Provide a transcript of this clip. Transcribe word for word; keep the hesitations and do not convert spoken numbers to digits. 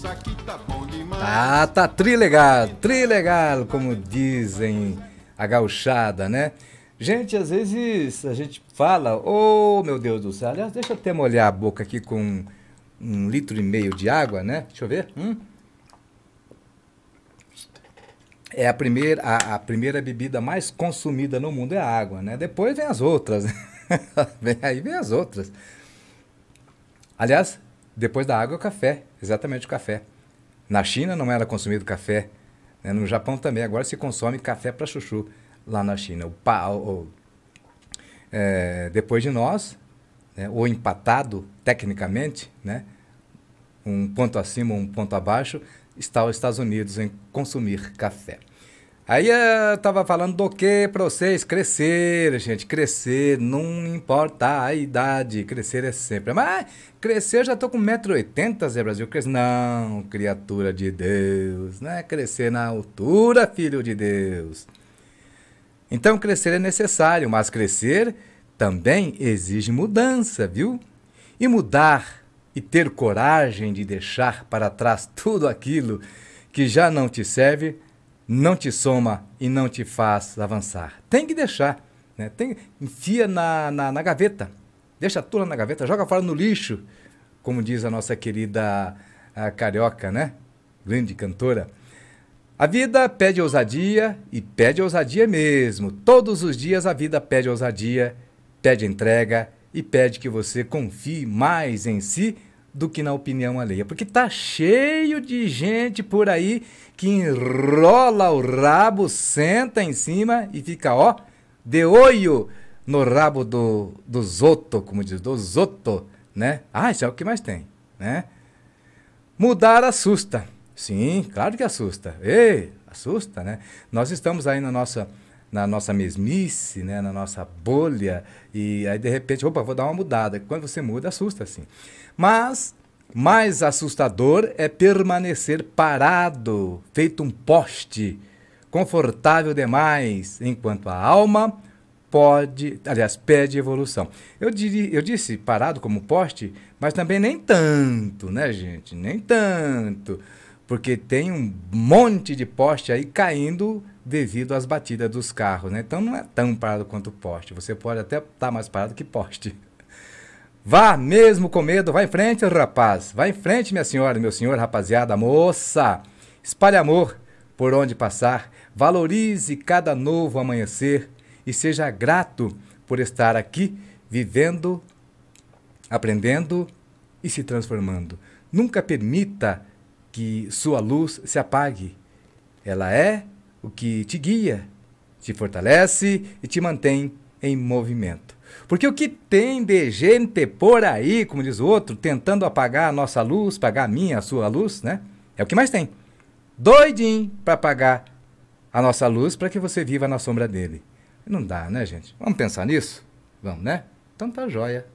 Tá, tá trilegal, trilegal, como dizem a gauchada, né? Gente, às vezes a gente fala, oh meu Deus do céu, aliás, deixa eu até molhar a boca aqui com um litro e meio de água, né? Deixa eu ver. Hum. É a primeira, a, a primeira bebida mais consumida no mundo é a água, né? Depois vem as outras, vem, aí vem as outras. Aliás, depois da água é o café, exatamente o café. Na China não era consumido café, né? No Japão também, agora se consome café para chuchu lá na China. O, pa, o, é, depois de nós, né, ou empatado tecnicamente, né, um ponto acima, um ponto abaixo, está os Estados Unidos em consumir café. Aí eu tava falando do que para vocês? Crescer, gente, crescer, não importa a idade, crescer é sempre. Mas crescer, eu já tô com um metro e oitenta, Zé Brasil, crescer. Não, criatura de Deus, não é crescer na altura, filho de Deus. Então crescer é necessário, mas crescer também exige mudança, viu? E mudar e ter coragem de deixar para trás tudo aquilo que já não te serve, não te soma e não te faz avançar. Tem que deixar, né? Tem, enfia na, na, na gaveta, deixa tudo na gaveta, joga fora no lixo, como diz a nossa querida a carioca, né? Grande cantora. A vida pede ousadia e pede ousadia mesmo. Todos os dias a vida pede ousadia, pede entrega e pede que você confie mais em si do que na opinião alheia. Porque tá cheio de gente por aí que enrola o rabo, senta em cima e fica, ó, de olho no rabo do, dos outros, como diz, dos outros, né? Ah, isso é o que mais tem, né? Mudar assusta. Sim, claro que assusta. Ei, assusta, né? Nós estamos aí na nossa, na nossa mesmice, né? Na nossa bolha, e aí de repente, opa, vou dar uma mudada. Quando você muda, assusta, sim. Mas mais assustador é permanecer parado, feito um poste, confortável demais, enquanto a alma pode, aliás, pede evolução. Eu, diri, eu disse parado como poste, mas também nem tanto, né, gente? Nem tanto. Porque tem um monte de poste aí caindo devido às batidas dos carros, né? Então não é tão parado quanto poste. Você pode até estar mais parado que poste. Vá mesmo com medo, vai em frente, rapaz. Vai em frente, minha senhora, meu senhor, rapaziada, moça. Espalhe amor por onde passar. Valorize cada novo amanhecer e seja grato por estar aqui, vivendo, aprendendo e se transformando. Nunca permita que sua luz se apague. Ela é o que te guia, te fortalece e te mantém em movimento. Porque o que tem de gente por aí, como diz o outro, tentando apagar a nossa luz, apagar a minha, a sua luz, né? É o que mais tem. Doidinho para apagar a nossa luz para que você viva na sombra dele. Não dá, né, gente? Vamos pensar nisso? Vamos, né? Então tá joia.